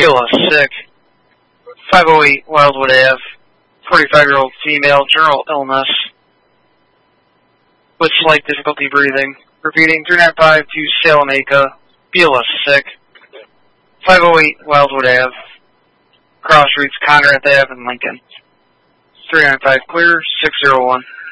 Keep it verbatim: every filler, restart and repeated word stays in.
Beulah, sick. five oh eight Wildwood Avenue, forty-five-year-old female, general illness with slight difficulty breathing. Repeating, three nine five to Salamanca, Beulah, sick. five oh eight Wildwood Avenue, cross streets Conrad Avenue and Lincoln. three nine five clear, six oh one.